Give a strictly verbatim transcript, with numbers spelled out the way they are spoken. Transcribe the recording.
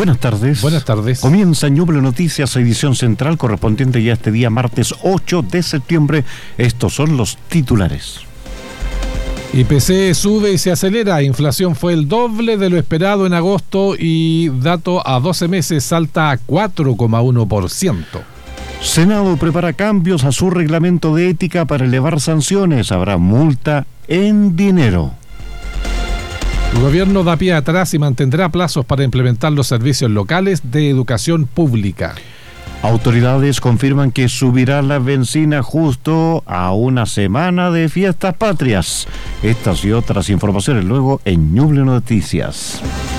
Buenas tardes. Buenas tardes. Comienza Ñuble Noticias, edición central correspondiente ya a este día martes ocho de septiembre. Estos son los titulares. I P C sube y se acelera. Inflación fue el doble de lo esperado en agosto y dato a doce meses salta a cuatro coma uno por ciento. Senado prepara cambios a su reglamento de ética para elevar sanciones. Habrá multa en dinero. El gobierno da pie atrás y mantendrá plazos para implementar los servicios locales de educación pública. Autoridades confirman que subirá la benzina justo a una semana de fiestas patrias. Estas y otras informaciones luego en Ñuble Noticias.